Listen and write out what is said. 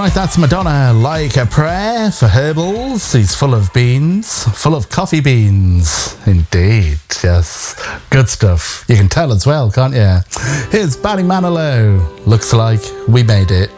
right, that's Madonna, Like a Prayer for Herbals. He's full of beans, full of coffee beans. Indeed, yes. Good stuff. You can tell as well, can't you? Here's Barry Manilow. Looks like we made it.